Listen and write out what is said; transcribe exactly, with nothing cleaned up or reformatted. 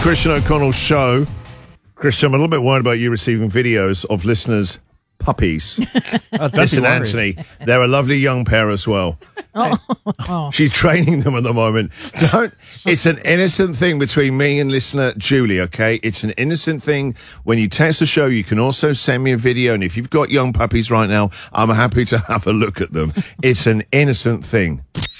Christian O'Connell's show. Christian, I'm a little bit worried about you receiving videos of listeners' puppies. Oh, don't Listen, be worried. Anthony, they're a lovely young pair as well. Oh. She's training them at the moment. Don't. It's an innocent thing between me and listener Julie, okay? It's an innocent thing. When you text the show, you can also send me a video. And if you've got young puppies right now, I'm happy to have a look at them. It's an innocent thing.